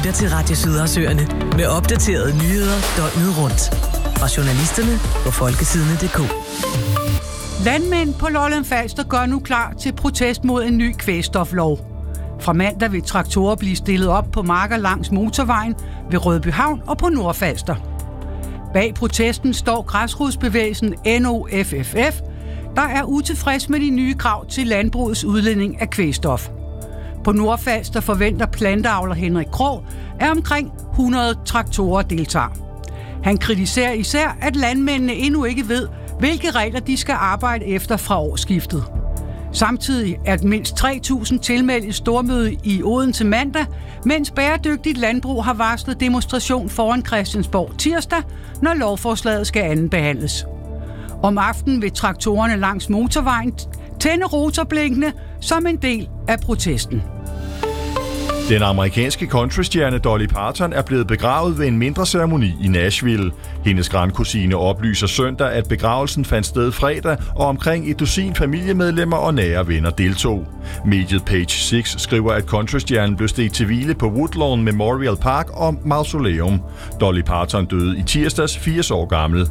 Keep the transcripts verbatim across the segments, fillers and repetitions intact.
lytter til Radio Sydersøerne med opdaterede nyheder døgnet rundt. Fra journalisterne på folkesidene punktum d k. Landmænd på Lolland Falster gør nu klar til protest mod en ny kvægstoflov. Fra mandag vil traktorer blive stillet op på marker langs motorvejen ved Rødbyhavn og på Nordfalster. Bag protesten står græsrodsbevægelsen N O F F F, der er utilfreds med de nye krav til landbrugets udledning af kvægstof. På Nordfalster forventer planteavler Henrik Krog, at omkring hundrede traktorer deltager. Han kritiserer især, at landmændene endnu ikke ved, hvilke regler de skal arbejde efter fra årsskiftet. Samtidig er mindst tre tusind tilmeldt et stormøde i Odense mandag, mens Bæredygtigt Landbrug har varslet demonstration foran Christiansborg tirsdag, når lovforslaget skal andenbehandles. Om aftenen vil traktorerne langs motorvejen tænde rotorblinkene som en del af protesten. Den amerikanske countrystjerne Dolly Parton er blevet begravet ved en mindre ceremoni i Nashville. Hendes grandkusine oplyser søndag, at begravelsen fandt sted fredag, og omkring et dusin familiemedlemmer og nære venner deltog. Mediet Page seks skriver, at countrystjernen blev stedt til hvile på Woodlawn Memorial Park og Mausoleum. Dolly Parton døde i tirsdags, firs år gammel.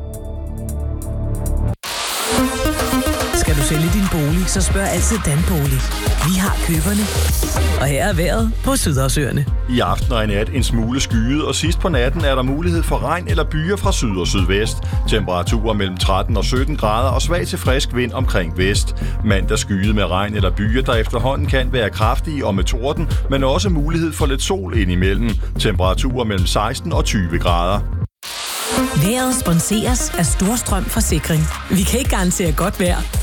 Skal du sælge din bolig, så spørg altid Danbolig. Vi har køberne. Og her er vejret på Sydersøerne. I aften og i nat en smule skyet, og sidst på natten er der mulighed for regn eller byer fra syd og sydvest. Temperaturer mellem tretten og sytten grader og svag til frisk vind omkring vest. Mandag skyet med regn eller byer, der efterhånden kan være kraftige og med torden, men også mulighed for lidt sol indimellem. Temperaturer mellem seksten og tyve grader. Vejret sponseres af Storstrøm Forsikring. Vi kan ikke garantere godt vejr,